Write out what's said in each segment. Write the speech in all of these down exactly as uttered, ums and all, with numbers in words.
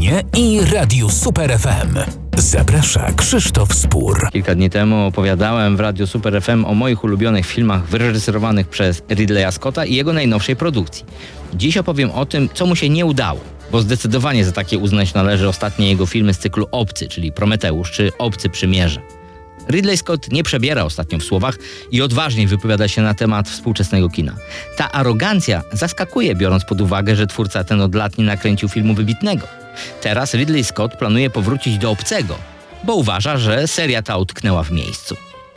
kinie i Radiu Super F M. Zaprasza Krzysztof Spór. Kilka dni temu opowiadałem w Radiu Super F M o moich ulubionych filmach wyreżyserowanych przez Ridleya Scotta i jego najnowszej produkcji. Dziś opowiem o tym, co mu się nie udało, bo zdecydowanie za takie uznać należy ostatnie jego filmy z cyklu Obcy, czyli Prometeusz czy Obcy Przymierze. Ridley Scott nie przebiera ostatnio w słowach i odważnie wypowiada się na temat współczesnego kina. Ta arogancja zaskakuje, biorąc pod uwagę, że twórca ten od lat nie nakręcił filmu wybitnego. Teraz Ridley Scott planuje powrócić do Obcego, bo uważa, że seria ta utknęła w miejscu.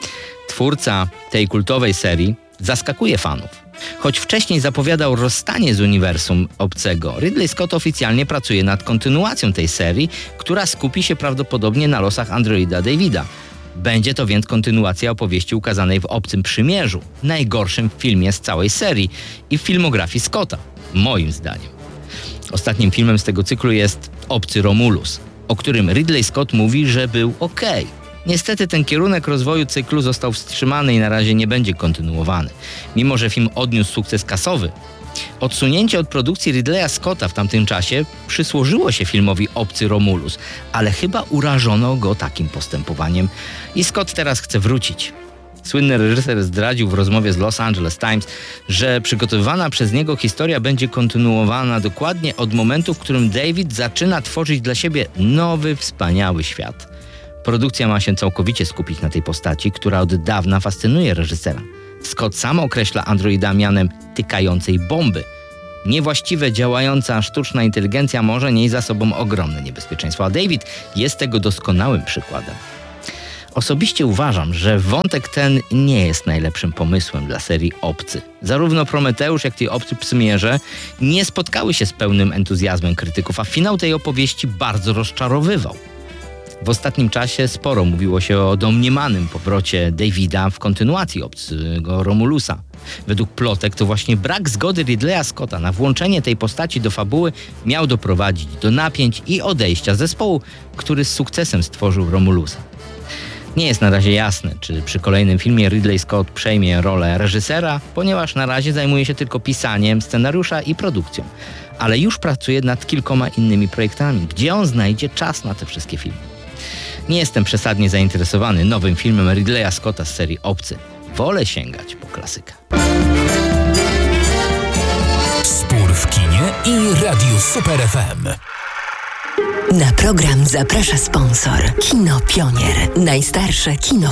Twórca tej kultowej serii zaskakuje fanów. Choć wcześniej zapowiadał rozstanie z uniwersum Obcego, Ridley Scott oficjalnie pracuje nad kontynuacją tej serii, która skupi się prawdopodobnie na losach androida Davida. Będzie to więc kontynuacja opowieści ukazanej w Obcym Przymierzu, najgorszym filmie z całej serii i w filmografii Scotta, moim zdaniem. Ostatnim filmem z tego cyklu jest Obcy Romulus, o którym Ridley Scott mówi, że był okej. Niestety ten kierunek rozwoju cyklu został wstrzymany i na razie nie będzie kontynuowany, mimo że film odniósł sukces kasowy. Odsunięcie od produkcji Ridleya Scotta w tamtym czasie przysłużyło się filmowi Obcy Romulus, ale chyba urażono go takim postępowaniem i Scott teraz chce wrócić. Słynny reżyser zdradził w rozmowie z Los Angeles Times, że przygotowywana przez niego historia będzie kontynuowana dokładnie od momentu, w którym David zaczyna tworzyć dla siebie nowy, wspaniały świat. Produkcja ma się całkowicie skupić na tej postaci, która od dawna fascynuje reżysera. Scott sam określa androida mianem tykającej bomby. Niewłaściwie działająca sztuczna inteligencja może nieść za sobą ogromne niebezpieczeństwo, a David jest tego doskonałym przykładem. Osobiście uważam, że wątek ten nie jest najlepszym pomysłem dla serii Obcy. Zarówno Prometeusz, jak i Obcy Przymierze nie spotkały się z pełnym entuzjazmem krytyków, a finał tej opowieści bardzo rozczarowywał. W ostatnim czasie sporo mówiło się o domniemanym powrocie Davida w kontynuacji Obcego Romulusa. Według plotek to właśnie brak zgody Ridleya Scotta na włączenie tej postaci do fabuły miał doprowadzić do napięć i odejścia zespołu, który z sukcesem stworzył Romulusa. Nie jest na razie jasne, czy przy kolejnym filmie Ridley Scott przejmie rolę reżysera, ponieważ na razie zajmuje się tylko pisaniem scenariusza i produkcją, ale już pracuje nad kilkoma innymi projektami. Gdzie on znajdzie czas na te wszystkie filmy? Nie jestem przesadnie zainteresowany nowym filmem Ridleya Scotta z serii Obcy. Wolę sięgać po klasyka. Spór w kinie i Radiu Super F M. Na program zaprasza sponsor Kino Pionier. Najstarsze kino